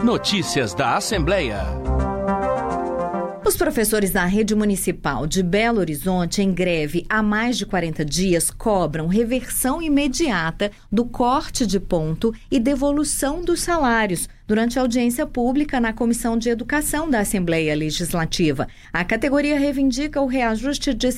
Notícias da Assembleia. Os professores da rede municipal de Belo Horizonte, em greve há mais de 40 dias, cobram reversão imediata do corte de ponto e devolução dos salários durante a audiência pública na Comissão de Educação da Assembleia Legislativa. A categoria reivindica o reajuste de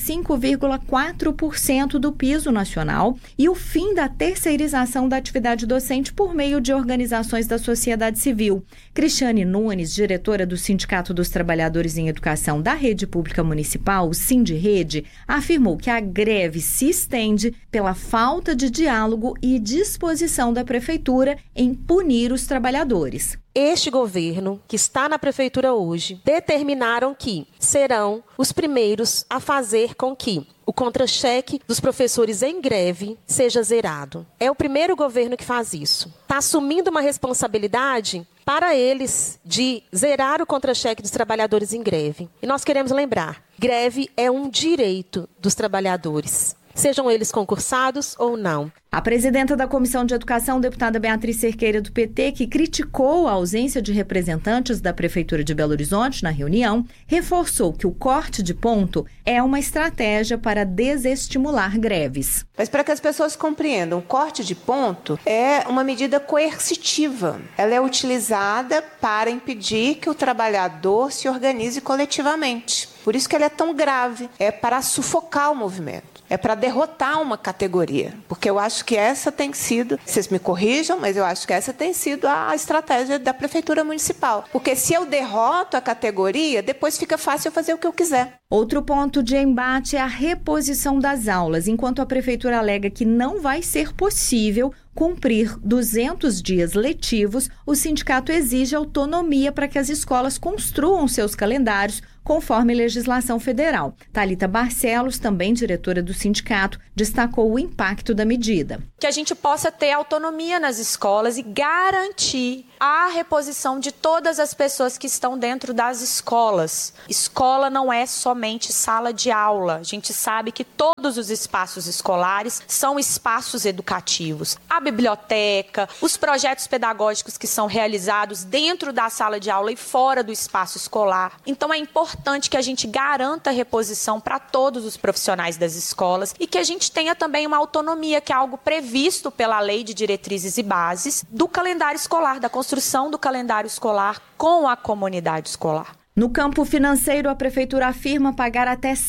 5,4% do piso nacional e o fim da terceirização da atividade docente por meio de organizações da sociedade civil. Cristiane Nunes, diretora do Sindicato dos Trabalhadores em Educação da Rede Pública Municipal, o Sindirrede, afirmou que a greve se estende pela falta de diálogo e disposição da Prefeitura em punir os trabalhadores. Este governo, que está na prefeitura hoje, determinaram que serão os primeiros a fazer com que o contra-cheque dos professores em greve seja zerado. É o primeiro governo que faz isso. Está assumindo uma responsabilidade para eles de zerar o contra-cheque dos trabalhadores em greve. E nós queremos lembrar, greve é um direito dos trabalhadores, sejam eles concursados ou não. A presidenta da Comissão de Educação, deputada Beatriz Cerqueira, do PT, que criticou a ausência de representantes da Prefeitura de Belo Horizonte na reunião, reforçou que o corte de ponto é uma estratégia para desestimular greves. Mas para que as pessoas compreendam, o corte de ponto é uma medida coercitiva. Ela é utilizada para impedir que o trabalhador se organize coletivamente. Por isso que ela é tão grave. É para sufocar o movimento. É para derrotar uma categoria, porque eu acho que essa tem sido, vocês me corrijam, mas eu acho que essa tem sido a estratégia da Prefeitura Municipal. Porque se eu derroto a categoria, depois fica fácil eu fazer o que eu quiser. Outro ponto de embate é a reposição das aulas, enquanto a Prefeitura alega que não vai ser possível cumprir 200 dias letivos, o sindicato exige autonomia para que as escolas construam seus calendários conforme legislação federal. Thalita Barcelos, também diretora do sindicato, destacou o impacto da medida. Que a gente possa ter autonomia nas escolas e garantir a reposição de todas as pessoas que estão dentro das escolas. Escola não é somente sala de aula. A gente sabe que todos os espaços escolares são espaços educativos. A biblioteca, os projetos pedagógicos que são realizados dentro da sala de aula e fora do espaço escolar. Então é importante que a gente garanta a reposição para todos os profissionais das escolas e que a gente tenha também uma autonomia, que é algo previsto pela Lei de Diretrizes e Bases, do calendário escolar, da construção do calendário escolar com a comunidade escolar. No campo financeiro, a Prefeitura afirma pagar até R$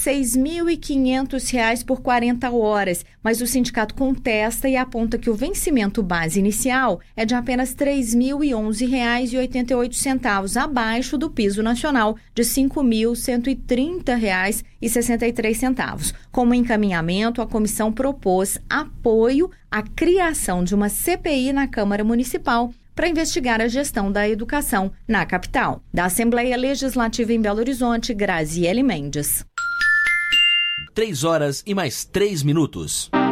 6.500 por 40 horas, mas o sindicato contesta e aponta que o vencimento base inicial é de apenas R$ 3.011,88, abaixo do piso nacional de R$ 5.130,63. Como encaminhamento, a comissão propôs apoio à criação de uma CPI na Câmara Municipal para investigar a gestão da educação na capital. Da Assembleia Legislativa em Belo Horizonte, Graziele Mendes. 3 horas e mais 3 minutos.